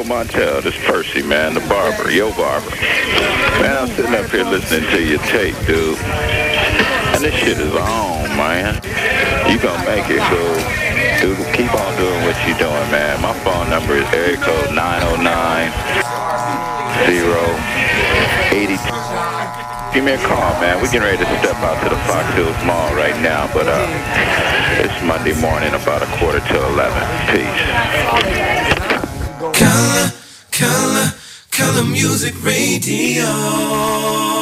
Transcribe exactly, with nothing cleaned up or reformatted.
Montel, this Percy, man, the barber, yo barber. Man, I'm sitting up here listening to your tape, dude. And this shit is on, man. You gonna make it, dude. Dude, keep on doing what you doing, man. My phone number is area code nine oh nine, zero, eighty. Give me a call, man. We're getting ready to step out to the Fox Hills Mall right now, but uh, it's Monday morning, about a quarter to eleven. Peace. Color, color, color music radio.